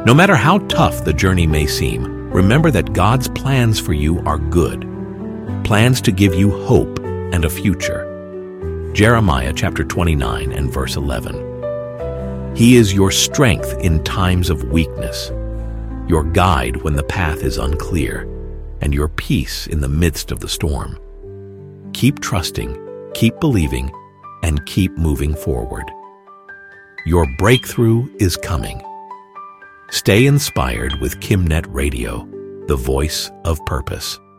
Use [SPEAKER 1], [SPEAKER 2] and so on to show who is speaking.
[SPEAKER 1] No matter how tough the journey may seem, remember that God's plans for you are good. Plans to give you hope and a future. Jeremiah chapter 29 and verse 11. He is your strength in times of weakness, your guide when the path is unclear, and your peace in the midst of the storm. Keep trusting, keep believing, and keep moving forward. Your breakthrough is coming. Stay inspired with KimNet Radio, the voice of purpose.